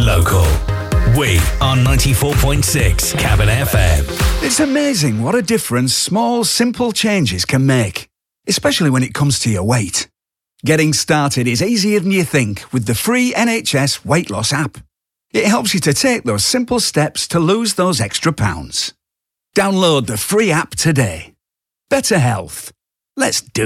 local. We are 94.6 Cabin FM. It's amazing what a difference small, simple changes can make, especially when it comes to your weight. Getting started is easier than you think with the free NHS Weight Loss app. It helps you to take those simple steps to lose those extra pounds. Download the free app today. Better health. Let's do